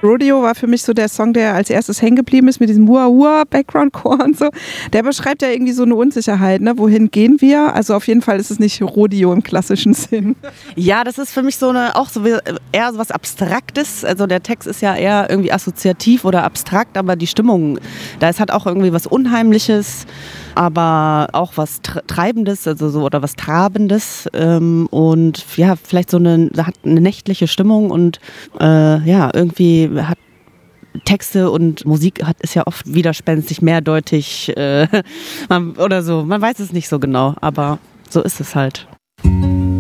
Rodeo war für mich so der Song, der als erstes hängen geblieben ist mit diesem Hua-Hua-Background-Chor und so. Der beschreibt ja irgendwie so eine Unsicherheit, ne? Wohin gehen wir? Also auf jeden Fall ist es nicht Rodeo im klassischen Sinn. Ja, das ist für mich auch so eher so was Abstraktes. Also der Text ist ja eher irgendwie assoziativ oder abstrakt, aber die Stimmung, da hat auch irgendwie was Unheimliches, aber auch was Treibendes, also so, oder was Trabendes, und ja, vielleicht hat eine nächtliche Stimmung und irgendwie hat Texte und Musik ist ja oft widerspenstig, mehrdeutig oder so. Man weiß es nicht so genau, aber so ist es halt.